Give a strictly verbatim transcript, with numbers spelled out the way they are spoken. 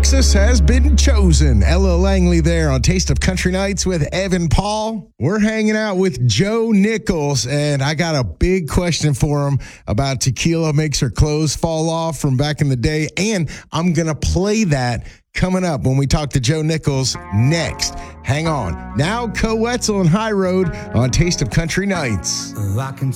Texas has been chosen. Ella Langley there on Taste of Country Nights with Evan Paul. We're hanging out with Joe Nichols, and I got a big question for him about tequila makes her clothes fall off from back in the day, and I'm going to play that coming up when we talk to Joe Nichols next. Hang on. Now, Co Wetzel and High Road on Taste of Country Nights. I can